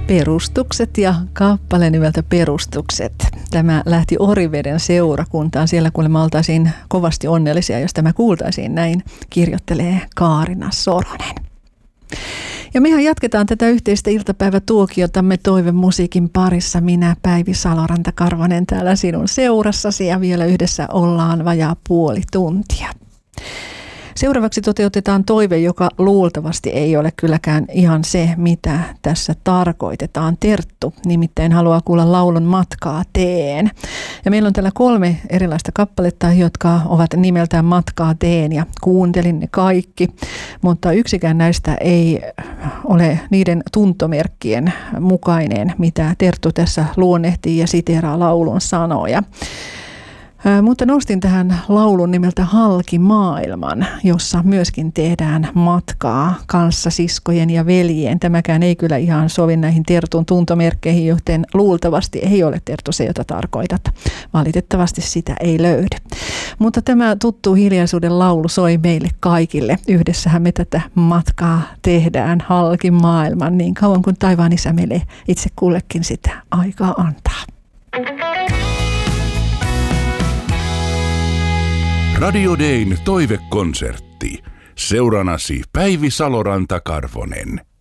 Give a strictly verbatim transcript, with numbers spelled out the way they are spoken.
Perustukset ja kappale nimeltä Perustukset. Tämä lähti Oriveden seurakuntaan. Siellä kuulemma oltaisiin kovasti onnellisia, jos tämä kuultaisiin. Näin kirjoittelee Kaarina Soronen. Ja mehän jatketaan tätä yhteistä iltapäivätuokiotamme toivemusiikin parissa. Minä Päivi Saloranta-Karvonen täällä sinun seurassasi ja vielä yhdessä ollaan vajaa puoli tuntia. Seuraavaksi toteutetaan toive, joka luultavasti ei ole kylläkään ihan se, mitä tässä tarkoitetaan. Terttu nimittäin haluaa kuulla laulun Matkaa teen. Ja meillä on täällä kolme erilaista kappaletta, jotka ovat nimeltään Matkaa teen ja kuuntelin ne kaikki. Mutta yksikään näistä ei ole niiden tuntomerkkien mukainen, mitä Terttu tässä luonnehtii ja siteeraa laulun sanoja. Mutta nostin tähän laulun nimeltä Halki maailman, jossa myöskin tehdään matkaa kanssasiskojen ja veljien. Tämäkään ei kyllä ihan sovi näihin Tertun tuntomerkkeihin, joten luultavasti ei ole Terttu se, jota tarkoitat. Valitettavasti sitä ei löydy. Mutta tämä tuttu hiljaisuuden laulu soi meille kaikille. Yhdessähän me tätä matkaa tehdään halki maailman niin kauan kuin taivaan isä meille itse kullekin sitä aikaa antaa. Radio Dayn toivekonsertti. Seuranasi Päivi Saloranta-Karvonen.